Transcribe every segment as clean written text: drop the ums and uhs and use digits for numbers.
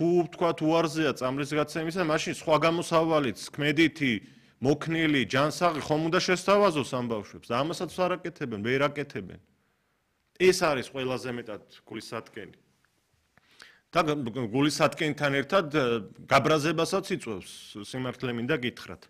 თუ თქვათ უარზეა წამლის გაცემისა, მაშინ სხვა გამოსავალიც, ქმედითი, მოქნილი, ჯანსაღი ხომ უნდა შესთავაზოს ამ ბავშვებს და ამასაც არ აკეთებენ, ვერ აკეთებენ. ეს არის ყველაზე მეტად გულისათკენი. და გულისათკენთან ერთად გაბრაზებასაც იწვევს, სიმართლე მინდა გითხრათ.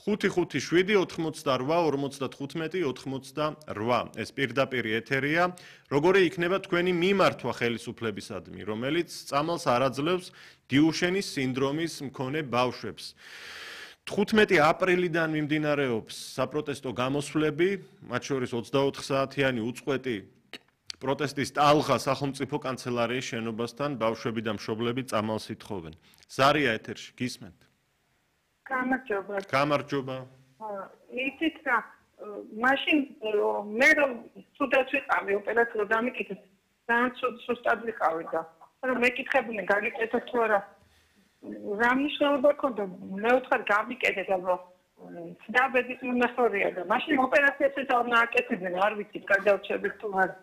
5-5-7-88-55-98 ეს პირდაპირ ეთერია. როგორი იქნება თქვენი მიმართვა ხელისუფლებისადმი, რომელიც წამალს არ აძლევს დიუშენის სინდრომის მქონე ბავშვებს. 15 აპრილიდან მიმდინარეობს საპროტესტო გამოსვლები, მათ შორის 24 საათიანი უწყვეტი პროტესტის ტალღა სახელმწიფო კანცელარიის შენობასთან ბავშვები და მშობლები წამალს ითხოვენ. ზარია ეთერში, გისმენთ? გამარჯობა. გამარჯობა. იცით რა, მაშინ მე რომ სუდაც ვიყავი ოპერაციულ დამიკითხეთ, ძალიან სუსტად ვიყავი და რომ მეკითხებდნენ გაგიკეთოთ თუ არა. რა მნიშვნელობა ქონდა? მე ვთხარ გავიკეთეთ, ალბათ დაბედის მონახორია და მაშინ ოპერაციას არ უნდა აკეთებდნენ, არ ვიცი, გადავრჩებით თუ არა.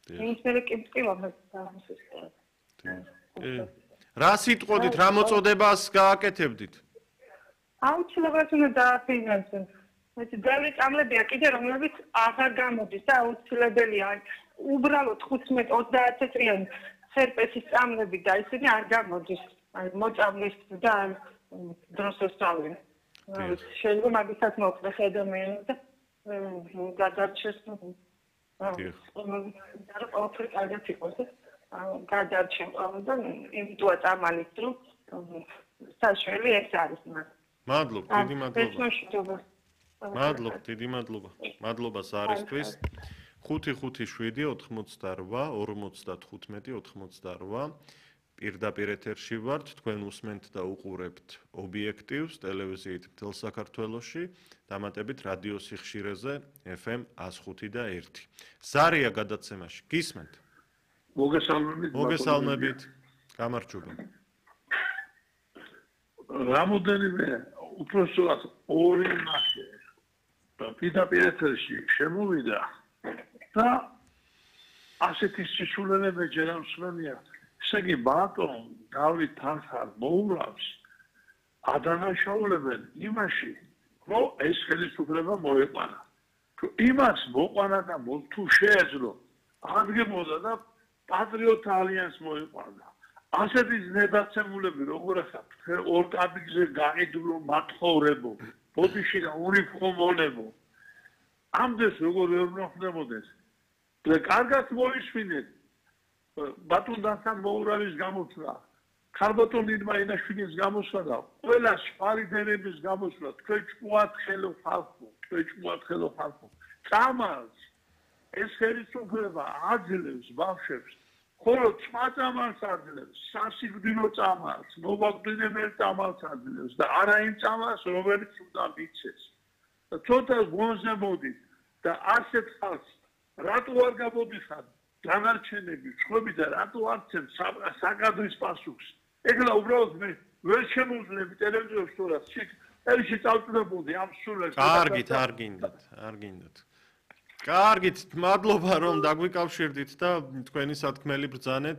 რა სიტყვოდით, რა მოწოდებას გააკეთებდით? აუცილებლად უნდა დააფინანსოთ. ძველი წამლებია კიდე რომლებიც აღარ გამოდის და აუცილებელია. უბრალოდ 15-30 წრიანი სერპესის წამლები და ისინი არ გამოდის. მოწამლის და დროს ვსწავლენ. შეიძლება მაგისაც მოხდეს ადამიანს და გადარჩეს ყოველთვის კარგად იყოს გადარჩენ და იმიტოა წამალით რომ საშველი ეს არის მას. მადლობ, დიდი მადლობა. მადლობ, დიდი მადლობა. მადლობა ზარისთვის. 5-5-7-88-55-98 პირდაპირ ეთერში ვართ, თქვენ უსმენთ და უყურებთ ობიექტივს ტელევიზიით მთელ საქართველოში, დამატებით რადიო სიხშირეზე FM 105 და 1. ზარია გადაცემაში, გისმენთ? მოგესალმებით. გამარჯობა. რამოდენიმე უпроსტად ორი ნახე პირდაპირ ეთერში შემოვიდა და ასეთი სისულელები ჯერ არ მსმენია. ისე ბატონ დავით თანხარ მოურავს ადანაშაულებენ იმაში რომ ეს ხელისუფლება მოეყვანა. იმას მოყვანა და თუ შეეძლო აღდგებოდა და პატრიოტ ალიანს მოეყვანა. ასეთი ნებაცემულები როგორ ახლა ორ კაბინეტზე გაიდულო მათხოვრებო ბოდიში და უნიფორმოლებო ამდენს როგორ ვერ მოხდებოდეს და კარგად მოისმინეთ ბატონთან მოურავის გამოსვლა ქალბატონ ირმაინაშვილის გამოსვლა და ყველა სპარიდერების გამოსვლა თქვენ ჭუათ ხელო ხალხო წამალს ეს ხელისუფლება აძლევს ბავშვებს ხოლო წამალს აძლევს სასიკვდილო წამალს მოვაკვდინებელ წამალს აძლევს და არა იმ წამალს რომელიც უნდა მიცეს და ცოტა გონზე მოდით და ასეთ ხალხს რატო არ გამოდიხარ განარჩენები ცხობი და რატო არცენ საკადრის პასუხს ეგლა უბრალოდ მე ვერ შემოძლები ტელევიზორს თორა ელში წავწდებოდი ამ სულელს კარგით არ გინდათ კარგით მადლობა რომ დაგვიკავშირდით და თქვენი სათქმელი ბრძანეთ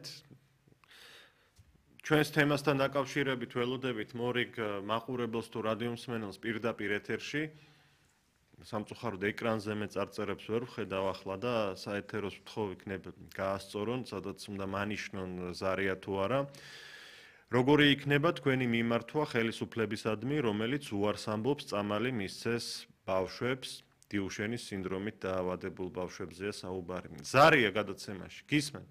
ჩვენს თემასთან დაკავშირებით ველოდებით მორიგ მაყურებელს თუ რადიომსმენელს პირდაპირ ეთერში სამწუხაროდ ეკრანზე მე წარწერებს ვერ ვხედავ ახლა და საეთეროს ვთხოვ იქნებ გაასწორონ სადაც უნდა მანიშნონ ზარია თუ არა როგორი იქნება თქვენი მიმართვა ხელისუფლებისადმი რომელიც უარს ამბობს წამალი მისცეს ბავშვებს დიუშენის სინდრომით დაავადებულ ბავშვებზეა საუბარი. ზარია გადაცემაში, გისმენთ?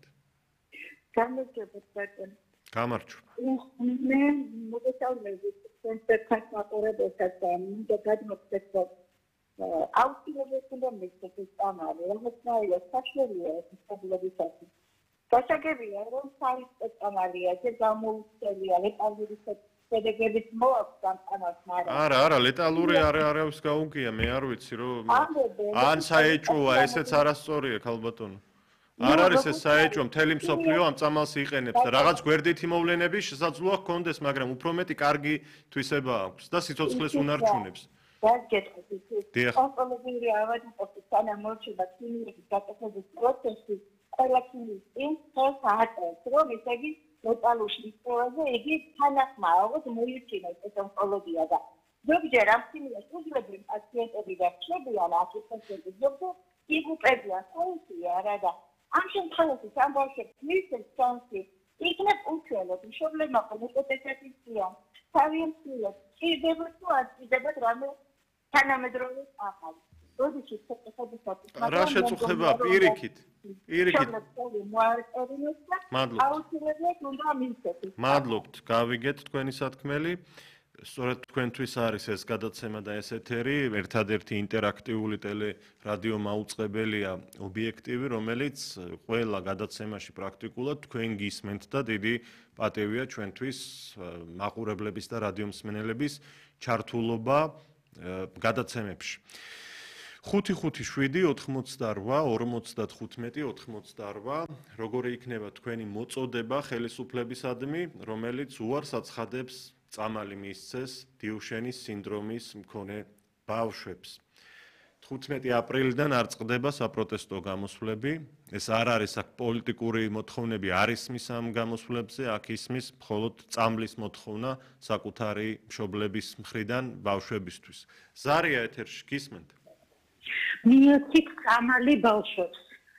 გამარჯობა. მე მოგესალმებით კონცერტს მაყურებელსაც და მინდა გადმოგცეთ რომ აუცილებლად უნდა მისცეს წამალი, რომელსაც საშუალია ეს სტაბილიზაცია. გასაგებია რომ საერთოდ წამალია, ეს გამოუცელია ლეტალური შედეგებით მოაქვს ამ წამალს, მაგრამ არა, ლეტალური არავის გაუგია, მე არ ვიცი რომ ან საეჭვოა, ესეც არასწორია ქალბატონო. არ არის ეს საეჭვო, მთელი მსოფლიო ამ წამალს იყენებს და რაღაც გვერდითი მოვლენები შესაძლოა ჰქონდეს, მაგრამ უფრო მეტი კარგი თვისება აქვს და სიცოცხლეს უნარჩუნებს. კონკრეტული ავადმყოფის თანამორჩება კლინიკის გაკეთების პროცესი ყველა კლინიკის ხელს ააწევს, რომ ესე იგი ლოკალურ შრიფტზე იგი თანახმაოდ მოიხსნა ეს ონკოლოგია და ზოგჯერ ამ სიმინეს უძლებენ პაციენტები და ხდებიან აკეთებენ ზოგჯერ იგუპებიან ხოლმე არა და ამ შემთხვევაში ამ ბავშვებს მისცეს შანსი იქნებ უჩვენოთ მშობლებმა კონსულტაციებია თავიანთი ჭირდება თუ არ ჭირდება რამე თანამედროვე ახალი როდესაც შეხედოთ რა შეწუხება პირიქით მადლობთ გავიგეთ თქვენი სათქმელი სწორედ თქვენთვის არის ეს გადაცემა და ეს ეთერი ერთადერთი ინტერაქტიული ტელერადიო მაუწყებელია ობიექტივი რომელიც ყველა გადაცემაში პრაქტიკულად თქვენ გისმენთ და დიდი პატივია ჩვენთვის მაყურებლების და რადიომსმენელების ჩართულობა გადაცემებში 557-88-55-88 როგორი იქნება თქვენი მოწოდება ხელისუფლებისადმი რომელიც უარს აცხადებს წამალი მისცეს დიუშენის სინდრომის მქონე ბავშვებს 15 აპრილიდან არ წყდება საპროტესტო გამოსვლები ეს არ არის აქ პოლიტიკური მოთხოვნები არ ისმის ამ გამოსვლებზე აქ ისმის მხოლოდ წამლის მოთხოვნა საკუთარი მშობლების მხრიდან ბავშვებისთვის ზარია ეთერში გისმენთ მიეცით წამალი ბავშვებს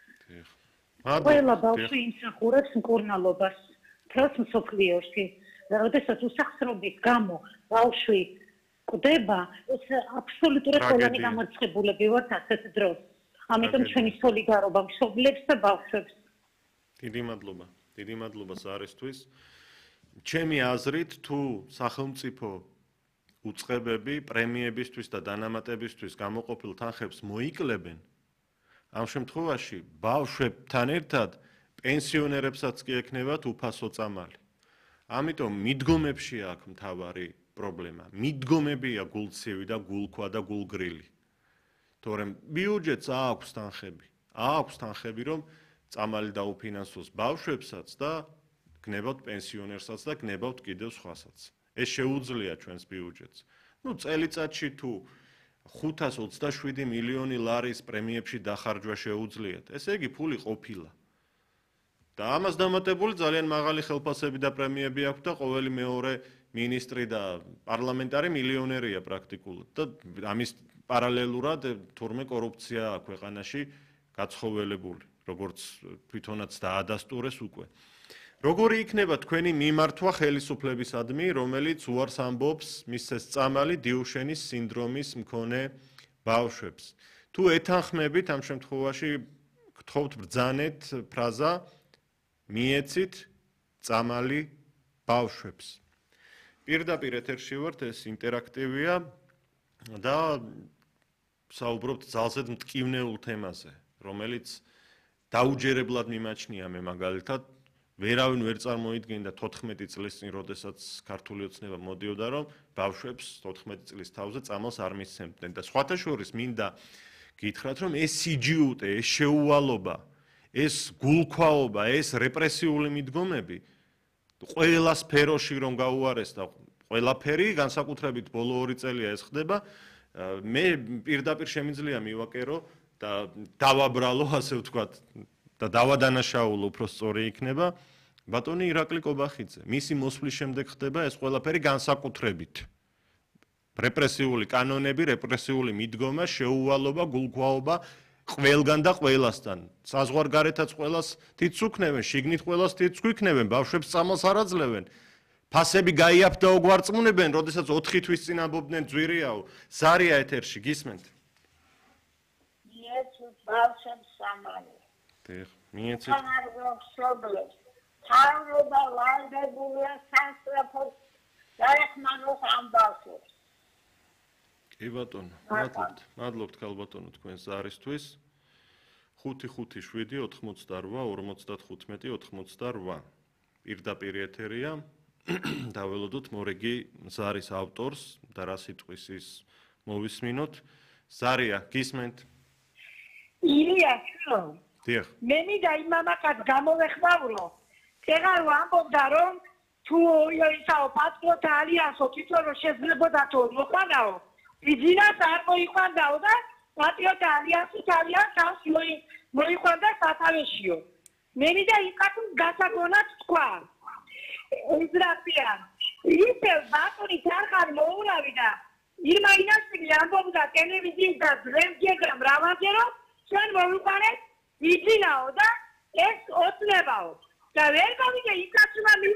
ყველა ბავშვი იმსახურებს მკურნალობას თელს მსოფლიოში როდესაც უსახსრობის გამო ბავშვი კვდება, ეს აბსოლუტურად ყველანი გამარცხებულები ვართ ასეთ დროს. ამიტომ ჩვენი სოლიდარობა მშობლებს და ბავშვებს. დიდი მადლობა ზარისთვის. ჩემი აზრით, თუ სახელმწიფო უწყებები პრემიებისთვის და დანამატებისთვის გამოყოფილ თანხებს მოიკლებენ, ამ შემთხვევაში ბავშვებთან ერთად პენსიონერებსაც კი ექნებათ უფასო წამალი. ამიტომ მიდგომებში აქვს მთავარი პრობლემა. მიდგომებია გულცივი და გულქვა და გულგრილი. თორემ ბიუჯეტს აქვს თანხები, რომ წამალი დაუფინანსოს ბავშვებსაც და გნებავთ პენსიონერსაც და გნებავთ კიდევ სხვასაც. ეს შეუძლია ჩვენს ბიუჯეტს. წელიწადში თუ 527 მილიონი ლარის პრემიებში დახარჯვა შეუძლიათ. ესე იგი ფული ყოფილა. და ამას დამატებული ძალიან მაღალი ხელფასები და პრემიები აქვს და ყოველი მეორე მინისტრი და პარლამენტარი მილიონერია პრაქტიკულად და ამის პარალელურად თურმე კორუფცია აქვს ქვეყანაში გაცხოველებული, როგორც თვითონაც დაადასტურეს უკვე. როგორი იქნება თქვენი მიმართვა ხელისუფლებისადმი, რომელიც უარს ამბობს მისცეს წამალი დიუშენის სინდრომის მქონე ბავშვებს? თუ ეთანხმებით ამ შემთხვევაში გთხოვთ ბრძანეთ ფრაზა მიეცით წამალი ბავშვებს. პირდაპირ ეთერში ვართ, ეს ინტერაქტივია და საუბრობთ ძალზედ მტკივნეულ თემაზე, რომელიც დაუჯერებლად მიმაჩნია მე მაგალითად, ვერავინ ვერ წარმოიდგენდა 14 წლის წინ, როდესაც ქართული ოცნება მოდიოდა, რომ ბავშვებს 14 წლის თავზე წამალს არ მისცემდნენ და სხვათა შორის მინდა გითხრათ, რომ ეს სიჯიუტე, ეს შეუვალობა, ეს გულქვაობა, ეს რეპრესიული მიდგომები ყველა სფეროში რომ გაუარეს და ყველაფერი განსაკუთრებით ბოლო 2 წელია ეს ხდება, მე პირდაპირ შემიძლია მივაკერო და დავაბრალო, ასე ვთქვათ, და დავადანაშაულო, უფრო სწორი იქნება, ბატონი ირაკლი კობახიძე. მისი მოსვლის შემდეგ ხდება ეს ყველაფერი განსაკუთრებით. რეპრესიული კანონები, რეპრესიული მიდგომა, შეუვალობა, გულქვაობა ყველგან და ყველასთან. საზღვარგარეთაც ყველას თითს უქნევენ, შიგნით ყველას თითს გვიქნევენ, ბავშვებს წამალს არ აძლევენ. ფასები გაიაფთ და ოგვარწმუნებენ, როდესაც 4 თვის წინ ამბობდნენ ძვირიაო. ზარია ეთერში, გისმენთ? მიეცით ბავშვებს წამალი. მიეცით. თავრობა ვალდებულია სასწრაფოდ დაეხმაროს ამ ბავშვებს. კი ბატონო, მადლობთ ქალბატონო თქვენ ზარისთვის. 557-88-55-88 პირდაპირ ეთერია. დაველოდოთ მორიგი ზარის ავტორს და რა სიტყვის ის მოვისმინოთ. ზარია, გისმენთ? ილია, შო. დიახ. მე მინდა იმამაკაც გამოვეხმაურო. ეგარ ვამბობდა რომ თუ ისაო პატრიოტთა ალიანსო თვითონ რომ შეძლებოდათო მოყვანაო. იძინას არ მოიყვანდაო და პატრიოტთა ალიანსი თავიანთ თავს მოიყვანდა სათავეშიო. მე მინდა იქაც გასაგონად თქვა. უძრაფიან. ისევ ბატონი თარხარ მოურავი და ირმა ინაშტილი ამბობდა ტელევიზიის და დღემდე მრავალჯერო ჩვენ მოვიყვანეთ იძინაო და ეს ოცნებაო და ვერ გავიგე იქაც უნდა